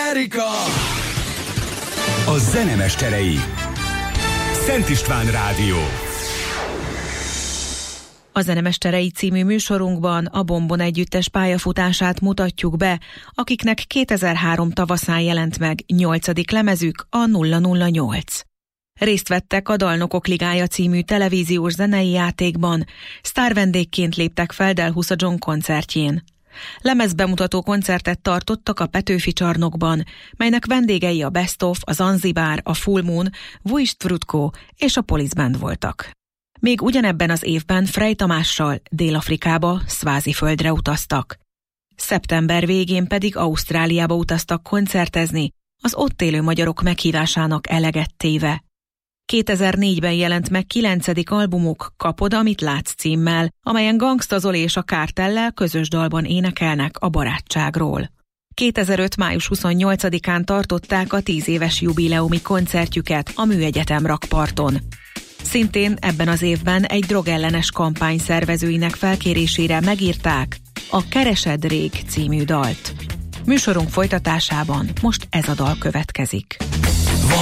Amerika! A zenemesterei. Szent István Rádió. A Zenemesterei című műsorunkban a Bombon együttes pályafutását mutatjuk be, akiknek 2003 tavaszán jelent meg 8. lemezük, a 008. Részt vettek a Dalnokok Ligája című televíziós zenei játékban, sztárvendégként léptek fel Del Husa John koncertjén. Lemezbemutató koncertet tartottak a Petőfi Csarnokban, melynek vendégei a Best Of, a Zanzibar, a Full Moon, Vuist Vrutko és a Police Band voltak. Még ugyanebben az évben Frey Tamással Dél-Afrikába, Sváziföldre utaztak. Szeptember végén pedig Ausztráliába utaztak koncertezni, az ott élő magyarok meghívásának eleget téve. 2004-ben jelent meg 9. albumuk Kapod, amit látsz címmel, amelyen Gangsta Zoli és a Kártellel közös dalban énekelnek a barátságról. 2005. május 28-án tartották a 10 éves jubileumi koncertjüket a Műegyetem rakparton. Szintén ebben az évben egy drogellenes kampány szervezőinek felkérésére megírták a Keresed rég című dalt. Műsorunk folytatásában most ez a dal következik.